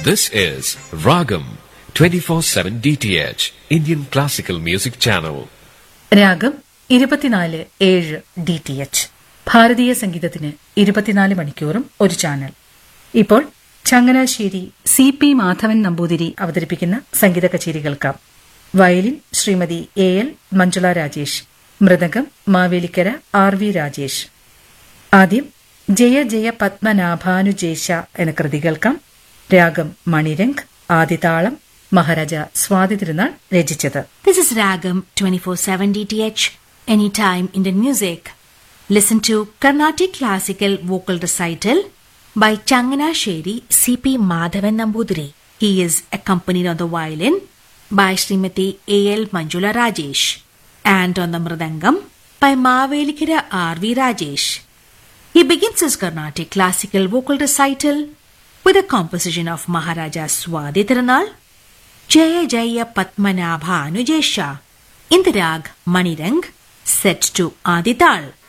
This is Ragam 24/7 DTH Indian Classical Music Channel. രാഗം 24/7 DTH ഭാരതീയ സംഗീതത്തിന് 24 മണിക്കൂറും ഒരു ചാനൽ. ഇപ്പോൾ ചങ്ങനാശ്ശേരി CP മാധവൻ നമ്പൂതിരി അവതരിപ്പിക്കുന്ന സംഗീത കച്ചേരി കേൾക്കാം. Violin Shrimati AL Manjula Rajesh, mridangam Mavelikkara RV Rajesh. ആദ്യം ജയ ജയ പത്മനാഭാനുജേശ എന്ന കൃതി കേൾക്കാം. രാഗം മണിരംഗ്, ആദിതാളം മഹാരാജ സ്വാതി തിരുനാൾ രചിച്ചത്. This is Ragam 24/7 DTH, anytime Indian music. Listen to Carnatic Classical Vocal Recital by Changanasheri CP Madhavan Nambudiri. He is accompanied on the violin by Srimati AL Manjula Rajesh and on the mridangam by Mavelikara RV Rajesh. He begins his Carnatic Classical Vocal Recital with a composition of Maharaja Swadi Tirunal, Jaya Jaya Padmanabha Anujesha, in the rag Manirang, set to Adital.